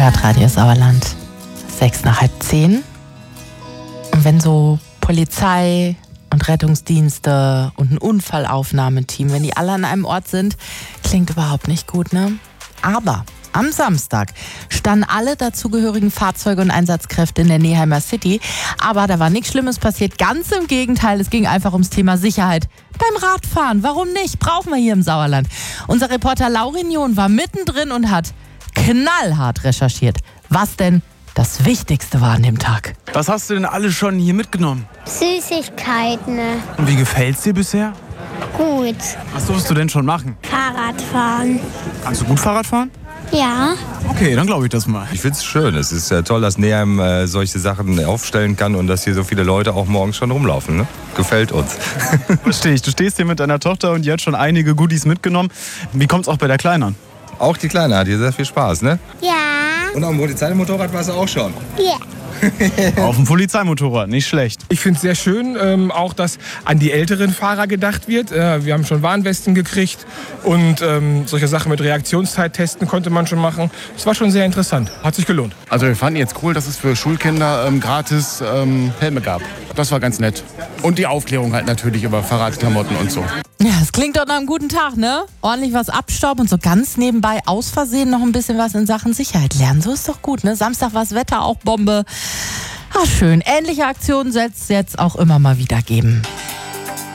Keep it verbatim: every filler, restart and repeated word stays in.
hört Radio Sauerland. Sechs nach halb zehn. Und wenn so Polizei und Rettungsdienste und ein Unfallaufnahmeteam, wenn die alle an einem Ort sind, klingt überhaupt nicht gut, ne? Aber am Samstag standen alle dazugehörigen Fahrzeuge und Einsatzkräfte in der Neheimer City. Aber da war nichts Schlimmes passiert. Ganz im Gegenteil, es ging einfach ums Thema Sicherheit. Beim Radfahren, warum nicht? Brauchen wir hier im Sauerland. Unser Reporter Laurin John war mittendrin und hat knallhart recherchiert. Was denn das Wichtigste war an dem Tag. Was hast du denn alle schon hier mitgenommen? Süßigkeiten. Und wie gefällt's dir bisher? Gut. Was durfst du denn schon machen? Fahrradfahren. Kannst du gut Fahrrad fahren? Ja. Okay, dann glaube ich das mal. Ich finde es schön. Es ist äh, toll, dass Neheim äh, solche Sachen aufstellen kann und dass hier so viele Leute auch morgens schon rumlaufen. Ne? Gefällt uns. Verstehe ich. Du stehst hier mit deiner Tochter und die hat schon einige Goodies mitgenommen. Wie kommt's auch bei der Kleinen an? Auch die Kleine hat hier sehr viel Spaß, ne? Ja. Und auf dem Polizeimotorrad warst du auch schon. Ja. Auf dem Polizeimotorrad, nicht schlecht. Ich finde es sehr schön, ähm, auch dass an die älteren Fahrer gedacht wird. Äh, wir haben schon Warnwesten gekriegt und ähm, solche Sachen mit Reaktionszeit testen konnte man schon machen. Es war schon sehr interessant, hat sich gelohnt. Also wir fanden jetzt cool, dass es für Schulkinder ähm, gratis ähm, Helme gab. Das war ganz nett. Und die Aufklärung halt natürlich über Fahrradklamotten und so. Ja, es klingt doch nach einem guten Tag, ne? Ordentlich was abstauben und so ganz nebenbei aus Versehen noch ein bisschen was in Sachen Sicherheit lernen. So ist doch gut, ne? Samstag war das Wetter auch Bombe. Ah, schön. Ähnliche Aktionen soll es jetzt auch immer mal wieder geben.